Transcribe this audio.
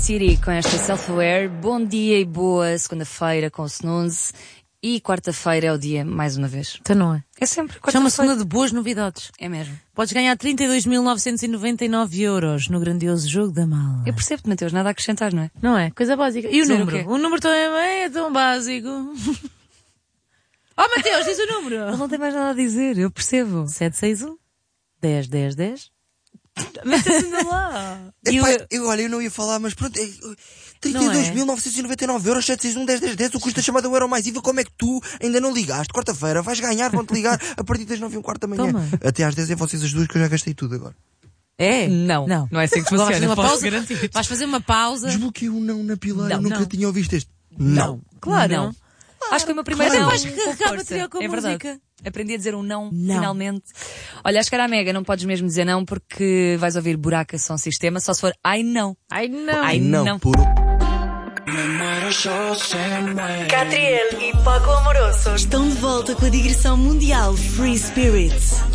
Siri com esta Self-Aware. Bom dia e boa segunda-feira com o Snooze. E quarta-feira é o dia, mais uma vez. Então não é? É sempre Chama-se quarta-feira. segunda de boas novidades. É mesmo. Podes ganhar 32.999 € no grandioso jogo da mala. Eu percebo-te, Mateus, nada a acrescentar, não é? Não é? Coisa básica. E o Dizer número? o quê? O número também é tão básico. Oh, Mateus, diz o Ele número. não tem mais nada a dizer, eu percebo. 761 10 10 10. Mete-se lá. Epá, eu não ia falar, mas pronto. 32.999 €, 761 10 10 10. O custo da chamada Euro mais IVA. Como é que tu ainda não ligaste? Quarta-feira vais ganhar, vão-te ligar a partir das 9h15 da manhã. Toma. Até às 10 é vocês as duas, que eu já gastei tudo agora. É? Não é assim que Vais fazer funciona, uma posso pausa? garantir. Vais fazer uma pausa? Desbloqueei um não na pilar, eu nunca não. tinha ouvido este. Não. Claro. Não. Acho que foi o meu primeiro Claro. não. Vais recarregar Com a força. bateria com É música. verdade. Aprendi a dizer um não, Não. finalmente. Olha, acho que era a Mega, não podes mesmo dizer não porque vais ouvir buraca som sistema, só se for ai não. Ai não. Ai, não. Puro. Catriel e Paco Amoroso estão de volta com a digressão mundial Free Spirits.